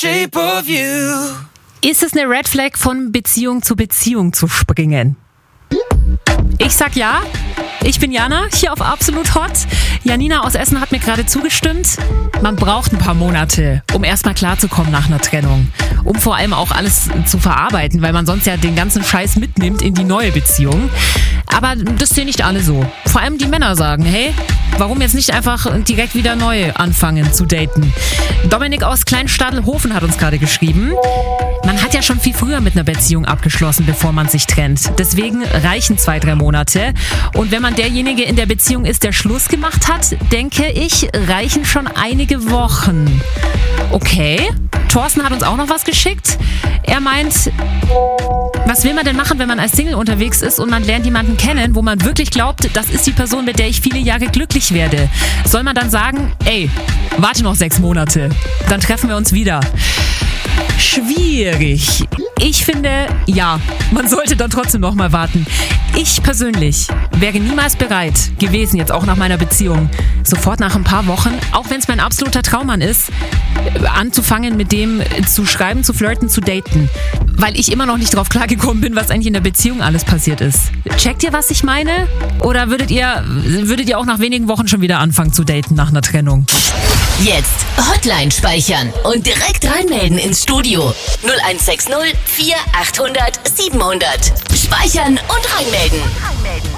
Shape of you. Ist es eine Red Flag, von Beziehung zu Beziehung zu springen? Ich sag ja. Ich bin Jana, hier auf Absolut Hot. Janina aus Essen hat mir gerade zugestimmt. Man braucht ein paar Monate, um erstmal klarzukommen nach einer Trennung. Um vor allem auch alles zu verarbeiten, weil man sonst ja den ganzen Scheiß mitnimmt in die neue Beziehung. Aber das sehen nicht alle so. Vor allem die Männer sagen, hey, warum jetzt nicht einfach direkt wieder neu anfangen zu daten? Dominik aus Kleinstadelhofen hat uns gerade geschrieben, man hat ja schon viel früher mit einer Beziehung abgeschlossen, bevor man sich trennt. Deswegen reichen 2-3 Monate. Und wenn man derjenige in der Beziehung ist, der Schluss gemacht hat, denke ich, reichen schon einige Wochen. Okay, Thorsten hat uns auch noch was geschickt. Er meint, was will man denn machen, wenn man als Single unterwegs ist und man lernt jemanden kennen, wo man wirklich glaubt, das ist die Person, mit der ich viele Jahre glücklich werde? Soll man dann sagen, ey, warte noch 6 Monate, dann treffen wir uns wieder? Schwierig. Ich finde, ja, man sollte dann trotzdem noch mal warten. Ich persönlich wäre niemals bereit gewesen, jetzt auch nach meiner Beziehung, sofort nach ein paar Wochen, auch wenn es mein absoluter Traummann ist, anzufangen mit dem zu schreiben, zu flirten, zu daten. Weil ich immer noch nicht drauf klargekommen bin, was eigentlich in der Beziehung alles passiert ist. Checkt ihr, was ich meine? Oder würdet ihr auch nach wenigen Wochen schon wieder anfangen zu daten nach einer Trennung? Jetzt Hotline speichern und direkt reinmelden ins Studio. 0160 4800 700. Speichern und reinmelden.